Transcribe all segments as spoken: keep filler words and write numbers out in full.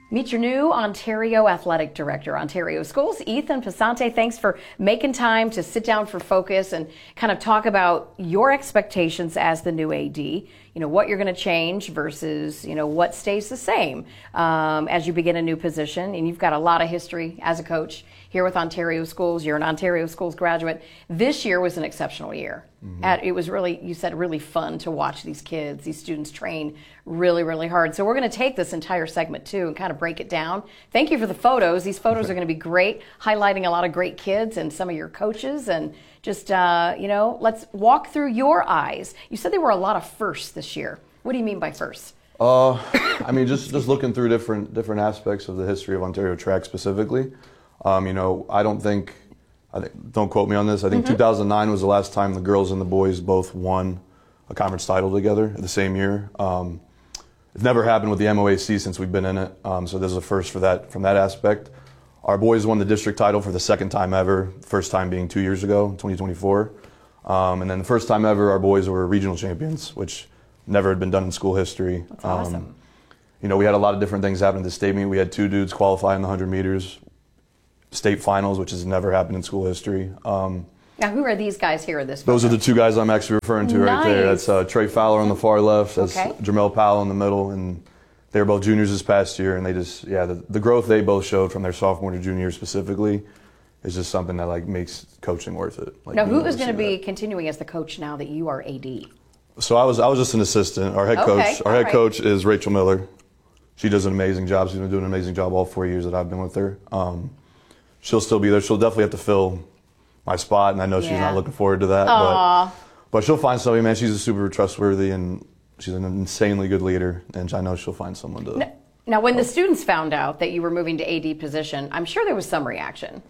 Meet your new Ontario Athletic Director, Ontario Schools, Ethan Pasante. Thanks for making time to sit down for focus and kind of talk about your expectations as the new A D. You know, what you're going to change versus, you know, what stays the same um, as you begin a new position. And you've got a lot of history as a coach here with Ontario Schools. You're an Ontario Schools graduate. This year was an exceptional year. Mm-hmm. At, it was really, you said, really fun to watch these kids, these students train really, really hard. So we're going to take this entire segment, too, and kind of break it down. Thank you for the photos. These photos are going to be great, highlighting a lot of great kids and some of your coaches. And just, uh, you know, let's walk through your eyes. You said there were a lot of firsts this year. What do you mean by firsts? Uh, I mean, just, just looking through different different aspects of the history of Ontario track specifically. Um, you know, I don't think, I think, don't quote me on this, I think mm-hmm. two thousand nine was the last time the girls and the boys both won a conference title together the same year. Um, it's never happened with the M O A C since we've been in it, um, so this is a first for that, from that aspect. Our boys won the district title for the second time ever, first time being two years ago, twenty twenty-four. Um, and then the first time ever, our boys were regional champions, which never had been done in school history. That's awesome. Um, you know, we had a lot of different things happen at the state meet. We had two dudes qualify in the one hundred meters. State finals, which has never happened in school history. Um, now, who are these guys here in this Those photo? are the two guys I'm actually referring to nice. right there. That's uh, Trey Fowler on the far left. That's okay. Jamel Powell in the middle. And they were both juniors this past year. And they just, yeah, the, the growth they both showed from their sophomore to junior year specifically is just something that like makes coaching worth it. Like, now, who is going to be that. continuing as the coach now that you are A D? So I was I was just an assistant. Our head okay. coach, our all head right. coach is Rachel Miller. She does an amazing job. She's been doing an amazing job all four years that I've been with her. Um, She'll still be there. She'll definitely have to fill my spot, and I know she's yeah. not looking forward to that. Aww. But, but she'll find somebody, man. She's a super trustworthy, and she's an insanely good leader, and I know she'll find someone to... Now, now when the students found out that you were moving to A D position, I'm sure there was some reaction.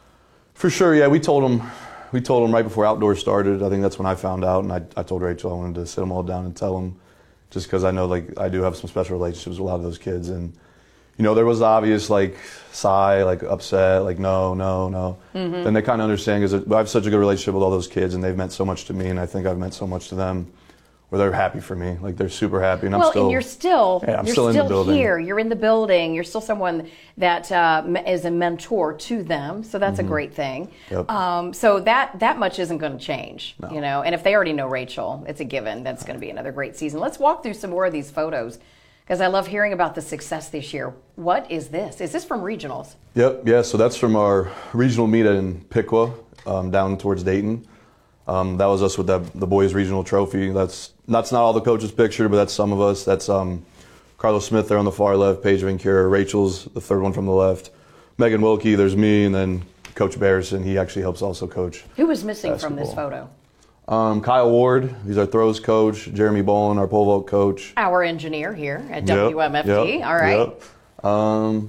For sure, yeah. We told them, we told them right before outdoors started. I think that's when I found out, and I, I told Rachel I wanted to sit them all down and tell them, just because I know like I do have some special relationships with a lot of those kids, and you know, there was obvious like sigh, like upset, like no, no, no. Mm-hmm. Then they kind of understand because I have such a good relationship with all those kids, and they've meant so much to me, and I think I've meant so much to them, where they're happy for me, like they're super happy, and well, I'm still. and you're still, yeah, I'm you're still, still in the building. here. You're in the building. You're still someone that uh, is a mentor to them, so that's mm-hmm. a great thing. Yep. Um, so that that much isn't going to change, no. you know. And if they already know Rachel, it's a given. That's going to be another great season. Let's walk through some more of these photos, because I love hearing about the success this year. What is this? Is this from regionals? Yep, yeah, so that's from our regional meet in Piqua, um, down towards Dayton. Um, that was us with that, the boys' regional trophy. That's that's not all the coaches' picture, but that's some of us. That's um, Carlos Smith there on the far left, Paige Vancura, Rachel's the third one from the left, Megan Wilkie, there's me, and then Coach Barrison. He actually helps also coach. Who was missing basketball. from this photo? Um, Kyle Ward, he's our throws coach. Jeremy Bolin, our pole vault coach. Our engineer here at Yep, W M F T. Yep, All right. Yep. Um,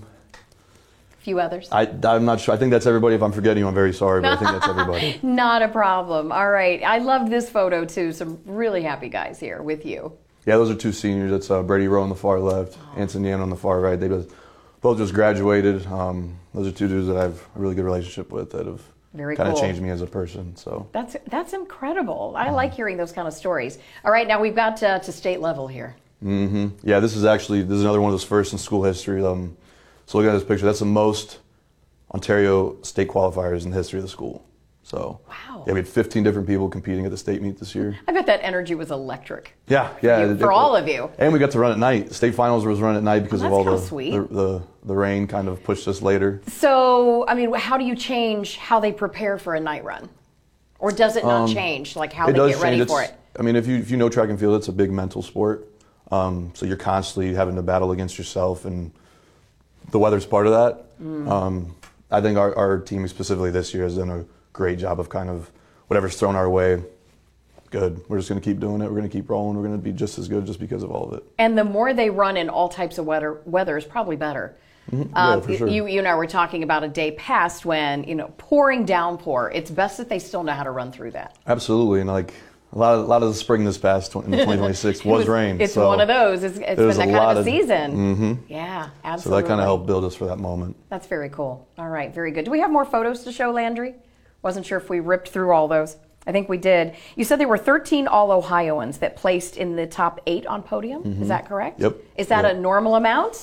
a few others. I, I'm not sure. I think that's everybody. If I'm forgetting you, I'm very sorry, but I think that's everybody. Not a problem. All right. I love this photo, too. Some really happy guys here with you. Yeah, those are two seniors. That's uh, Brady Rowe on the far left, oh. Anson Yan on the far right. They both, both just graduated. Um, those are two dudes that I have a really good relationship with that have Very kind cool. of changed me as a person. So that's that's incredible. I like hearing those kind of stories. All right, now we've got to, to state level here. Mm-hmm. Yeah, this is actually this is another one of those firsts in school history. Um, so look at this picture. That's the most Ontario state qualifiers in the history of the school. So wow. Yeah, we had fifteen different people competing at the state meet this year. I bet that energy was electric. Yeah, yeah. For, you, for it, all of you. And we got to run at night. State finals was run at night because well, of all the, sweet. the the the rain kind of pushed us later. So, I mean, how do you change how they prepare for a night run? Or does it not um, change, like how they get ready change. for it's, it? I mean, if you if you know track and field, it's a big mental sport. Um, so you're constantly having to battle against yourself, and the weather's part of that. Mm. Um, I think our, our team specifically this year has done a great job of kind of whatever's thrown our way, good. We're just going to keep doing it. We're going to keep rolling. We're going to be just as good just because of all of it. And the more they run in all types of weather, weather is probably better. Mm-hmm. Um, yeah, for sure. You, you and I were talking about a day past when, you know, pouring downpour. It's best that they still know how to run through that. Absolutely. And like a lot of, a lot of the spring this past in twenty twenty-six was, was rain. It's so one of those. It's, it's been that kind of a of, season. Mm-hmm. Yeah, absolutely. So that kind of helped build us for that moment. That's very cool. All right, very good. Do we have more photos to show, Landry? Wasn't sure if we ripped through all those. I think we did. You said there were thirteen All-Ohioans that placed in the top eight on podium. Mm-hmm. Is that correct? Yep. Is that yep. a normal amount?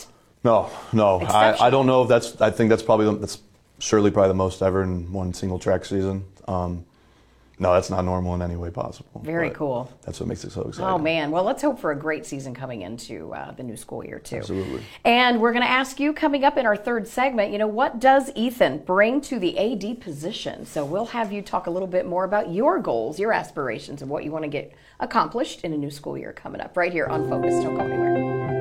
No, no. I, Exceptional. I don't know if that's, I think that's probably, the- that's surely probably the most ever in one single track season. Um, no, that's not normal in any way possible. Very but cool. That's what makes it so exciting. Oh, man. Well, let's hope for a great season coming into uh, the new school year, too. Absolutely. And we're going to ask you, coming up in our third segment, you know, what does Ethan bring to the A D position? So we'll have you talk a little bit more about your goals, your aspirations, and what you want to get accomplished in a new school year coming up right here on Focus. Don't go anywhere.